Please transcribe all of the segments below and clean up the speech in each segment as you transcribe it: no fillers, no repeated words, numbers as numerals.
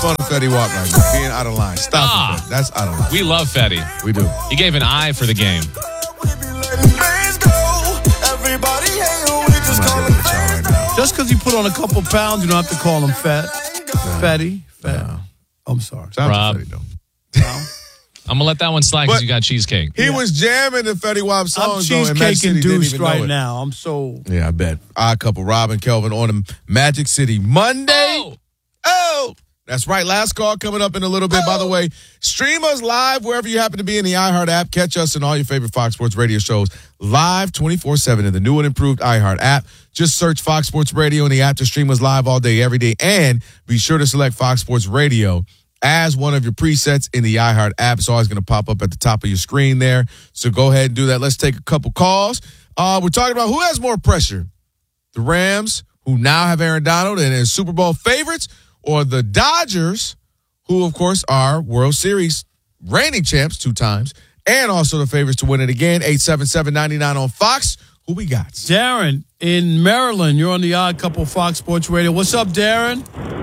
fun of Fetty Wap right now. Being out of line. Stop it. That's out of line. We love Fetty. We do. He gave an eye for the game. Just because he put on a couple pounds, you don't have to call him fat. Fatty. Fat. No. I'm sorry. Sounds Rob. Fetty, though. No. I'm going to let that one slide because But you got cheesecake. He was jamming the Fetty Wap I'm songs, though, and Magic cheesecake City didn't induced even know right it. now. I'm so. Yeah, I bet. Odd couple, Rob and Kelvin on the Magic City Monday. Oh! That's right. Last call coming up in a little bit. By the way, stream us live wherever you happen to be in the iHeart app. Catch us in all your favorite Fox Sports Radio shows live 24/7 in the new and improved iHeart app. Just search Fox Sports Radio in the app to stream us live all day, every day. And be sure to select Fox Sports Radio as one of your presets in the iHeart app. It's always going to pop up at the top of your screen there. So go ahead and do that. Let's take a couple calls. We're talking about who has more pressure. The Rams, who now have Aaron Donald and is Super Bowl favorites, or the Dodgers, who, of course, are World Series reigning champs 2 times, and also the favorites to win it again. 877-99 on Fox. Who we got? Darren in Maryland. You're on the Odd Couple Fox Sports Radio. What's up, Darren?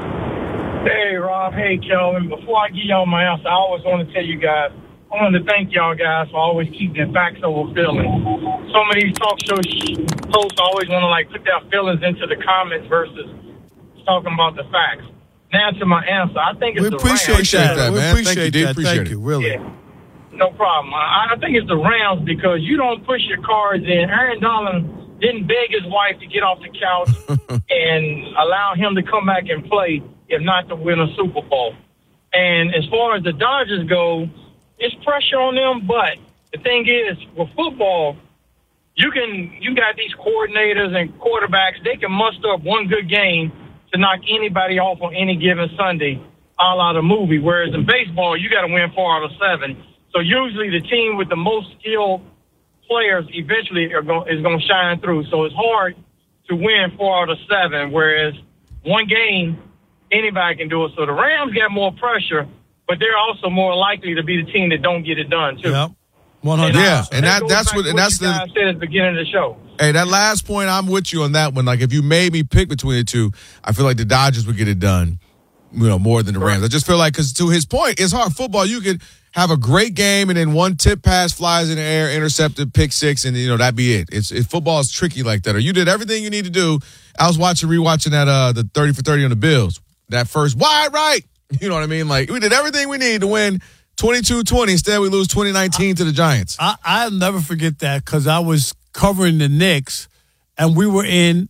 Hey, Rob. Hey, Kelvin. Before I give y'all my answer, I always want to tell you guys, I want to thank y'all guys for always keeping their facts over feelings. Some of these talk show hosts always want to, put their feelings into the comments versus talking about the facts. Now to my answer, I think it's We the appreciate Rams. that, man. Thank you, Appreciate dude. that. Appreciate Thank it. you, really. Yeah, no problem. I think it's the Rams because you don't push your cards in. Aaron Donald didn't beg his wife to get off the couch and allow him to come back and play, if not to win a Super Bowl. And as far as the Dodgers go, it's pressure on them, but the thing is, with football, you got these coordinators and quarterbacks, they can muster up one good game to knock anybody off on any given Sunday, a la the movie. Whereas in baseball, you got to win 4 out of 7. So usually the team with the most skilled players eventually is going to shine through. So it's hard to win 4 out of 7, whereas one game, anybody can do it. So the Rams got more pressure, but they're also more likely to be the team that don't get it done, too. Yep. 100. Yeah, and that that's goes what back to that's you guys said at the beginning of the show. Hey, that last point, I'm with you on that one. Like, if you made me pick between the two, I feel like the Dodgers would get it done, more than the Rams. I just feel like, because to his point, it's hard. Football, you could have a great game, and then one tip pass flies in the air, intercepted, pick 6, and, that'd be it. Football is tricky like that. Or you did everything you need to do. I was rewatching that, the 30 for 30 on the Bills. That first wide right. You know what I mean? Like, we did everything we needed to win 22-20. Instead, we lose 2019 to the Giants. I'll never forget that because I was covering the Knicks, and we were in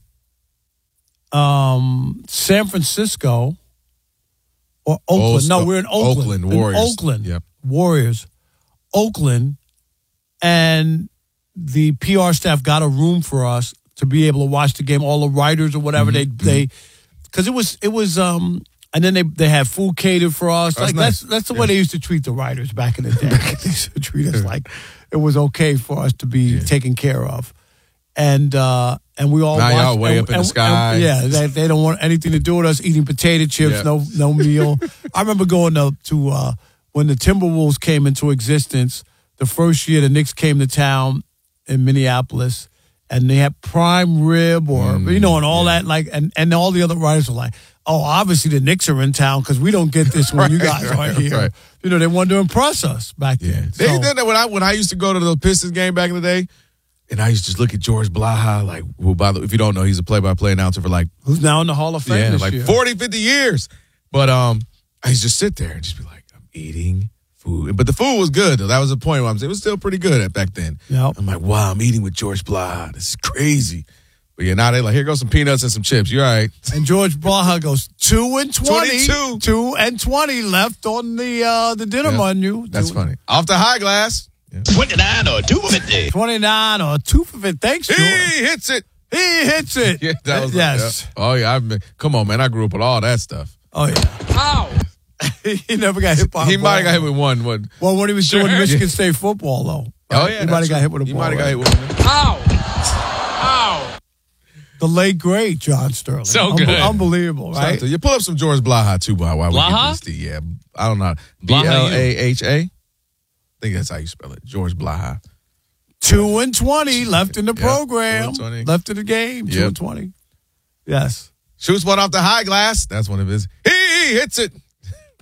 San Francisco or Oakland. No, we're in Oakland. Oakland Warriors. Oakland. Yep. Warriors. Oakland. And the PR staff got a room for us to be able to watch the game. All the writers or whatever, they because it was and then they had food catered for us. That's nice. That's the way they used to treat the writers back in the day. They used to treat us like it was okay for us to be taken care of. And we all now watched, y'all way up in the sky. They don't want anything to do with us eating potato chips, no meal. I remember going to when the Timberwolves came into existence, the first year the Knicks came to town in Minneapolis, and they had prime rib and all that, and all the other writers were like, oh, obviously the Knicks are in town because we don't get this when you guys aren't here. Right. They wanted to impress us back then. They did that when I used to go to the Pistons game back in the day, and I used to just look at George Blaha, if you don't know, he's a play-by-play announcer for who's now in the Hall of Fame this year. 40, 50 years. But I used to just sit there and just be like, I'm eating food. But the food was good, though. That was the point where it was still pretty good back then. Yep. I'm like, wow, I'm eating with George Blaha. This is crazy. But now they here goes some peanuts and some chips. You're all right. And George Blaha goes 2-20. 22. 2-20 left on the dinner menu. That's funny. Off the high glass. Yeah. 29 or 2 for 50. 29 or 2 for 50. Thanks, George. He hits it. He hits it. Yeah, that was yes. Oh, yeah. Come on, man. I grew up with all that stuff. Oh, yeah. Ow. He never got hit by He might have got hit with one. Well, when he was doing Michigan State football, though. Oh, yeah. He might have got hit with a ball. He might have got hit with one. Ow. Ow. The late, great John Sterling. So good. Unbelievable, right? You pull up some George Blaha, too, while we Blaha? get this. Yeah. I don't know. Blaha, Blaha? I think that's how you spell it. George Blaha. 2-20 left in the program. 2-20. Left in the game. 2-20. Yes. Shoots one off the high glass. That's one of his. He hits it.